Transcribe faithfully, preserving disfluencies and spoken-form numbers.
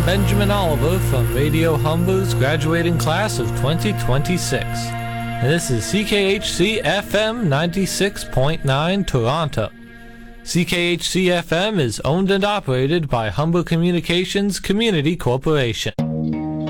I'm Benjamin Oliver from Radio Humber's graduating class of twenty twenty-six. And this is C K H C F M ninety-six point nine Toronto. C K H C F M is owned and operated by Humber Communications Community Corporation.